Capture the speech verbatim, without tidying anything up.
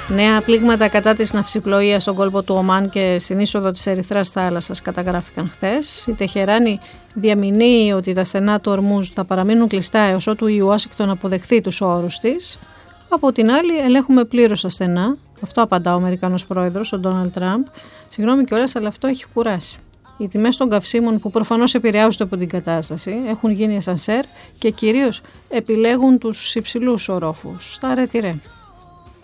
Νέα πλήγματα κατά της ναυσιπλοείας στον κόλπο του Ομάν και στην είσοδο της Ερυθράς θάλασσας καταγράφηκαν χθες. Η Τεχεράνη διαμηνύει ότι τα στενά του Ορμούζ θα παραμείνουν κλειστά έως ότου η Ουάσιγκτον αποδεχθεί τους όρους της. Από την άλλη, ελέγχουμε πλήρως τα στενά. Αυτό απαντά ο Αμερικανός πρόεδρος, ο Ντόναλντ Τραμπ. Συγγνώμη κιόλας, αλλά αυτό έχει κουράσει. Οι τιμές των καυσίμων, που προφανώς επηρεάζονται από την κατάσταση, έχουν γίνει ασανσέρ και κυρίως επιλέγουν τους υψηλούς ορόφους, τα ρετυρέ.